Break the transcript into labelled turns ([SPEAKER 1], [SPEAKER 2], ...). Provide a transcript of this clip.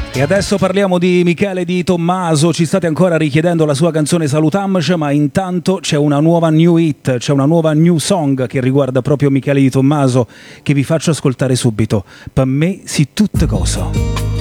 [SPEAKER 1] E adesso parliamo di Michele Di Tommaso. Ci state ancora richiedendo la sua canzone Salutamc, ma intanto c'è una nuova new hit, c'è una nuova new song che riguarda proprio Michele Di Tommaso, che vi faccio ascoltare subito. Per me si tutte cose.